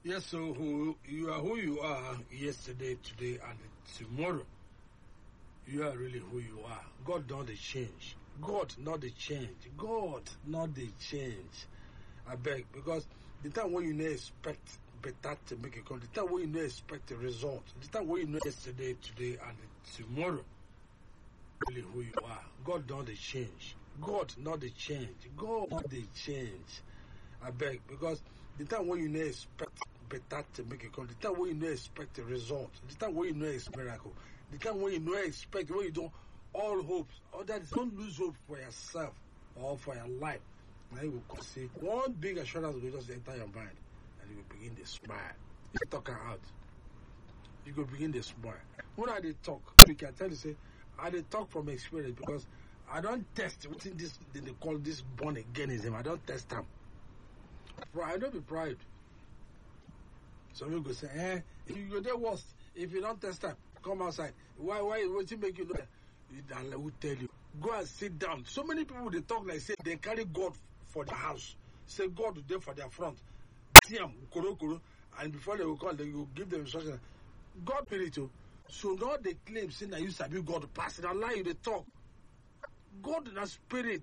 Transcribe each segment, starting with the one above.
Yes, so who you are yesterday, today, and tomorrow. You are really who you are. God not the change. God not the change. God not the change. I beg, because the time when you not expect better to make a call, the time when you not expect a result, the time when you know yesterday, today, and tomorrow. Really who you are. God not the change. God not the change. God not the change. I beg, because the time when you not expect better to make a call, the time when you not expect a result, the time when you not expect a miracle, the time when you not expect, when you don't, all hopes, all that is, don't lose hope for yourself or for your life. Now you will see one big assurance will just enter your mind and you will begin to smile. You talk out. You will begin to smile. When I did talk, you can tell you, say, I did talk from experience because I don't test what in this they call this born againism. I don't test them. I don't be proud. Some people go say, if you go there worst, if you don't test them, come outside. Why would you make you know that? I will tell you. Go and sit down. So many people they talk like say they carry God for their house. Say God is there for their front. See them, and before they will call, they will give them instructions. God did it too. So now they claim saying that you sabi God pass it and lie you they talk. God is a spirit.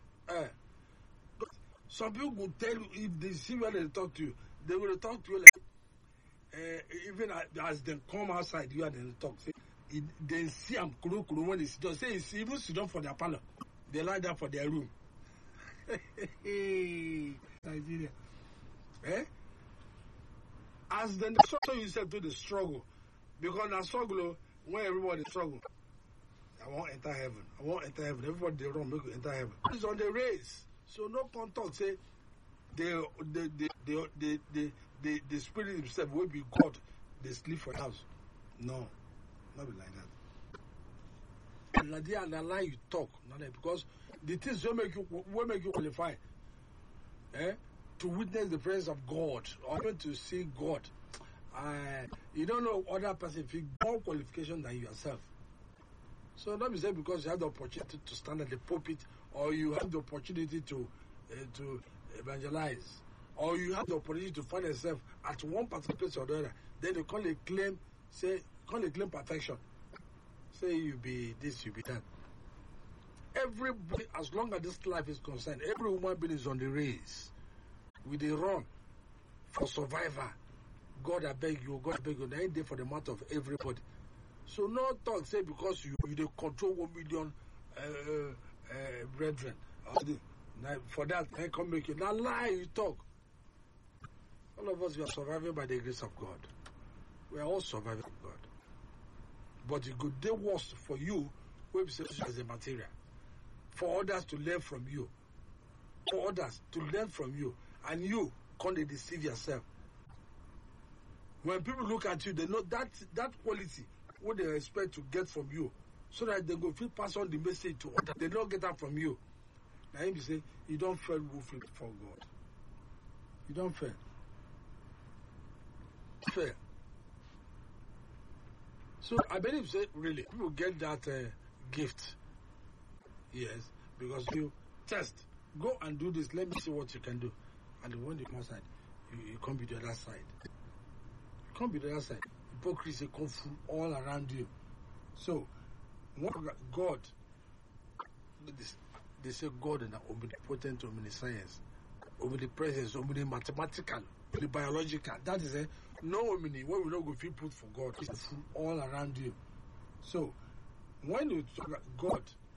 Some people will tell you if they see when they talk to you, they will talk to you like even as they come outside, you and they talk. Say, they see them when they sit down. Say it's even sit down for their parlor. They lie down for their room. Nigeria. As then so you said to the struggle. Because the struggle when everybody struggle. I won't enter heaven. I won't enter heaven. Everybody they wrong, make you enter heaven. It's on the race. So no contact say the spirit himself will be God. They sleep for house. No. Not be like that. And the and the lie you talk, not that because the things will make you qualify. To witness the presence of God or even to see God. You don't know other person if more qualification than yourself. So don't be saying because you have the opportunity to stand at the pulpit or you have the opportunity to evangelize or you have the opportunity to find yourself at one particular place or the other, then they call a claim perfection. Say you be this, you be that. Everybody, as long as this life is concerned, every human being is on the race with a run for survivor. God, I beg you. There ain't there for the matter of everybody. So no talk say because you dey control 1 million brethren. For that, I come make you. Now lie you talk. All of us we are surviving by the grace of God. We are all surviving God. But it could be worse for you, where as a material. For others to learn from you. For others to learn from you. And you can't deceive yourself. When people look at you, they know that quality, what they expect to get from you, so that they go feel pass on the message to others. They don't get that from you. Now him say, you don't fail woefully for God. You don't fail. Fail. So I believe say really people get that gift. Yes, because you test. Go and do this. Let me see what you can do. And when you come outside, you come to the other side. You come to the other side. Hypocrisy come from all around you. So, God, they say God is omnipotent, omniscience, omnipresence, omnimathematical, omnibiological. That is a no omni. What we don't go feel put for God is all around you. So, when you talk about God,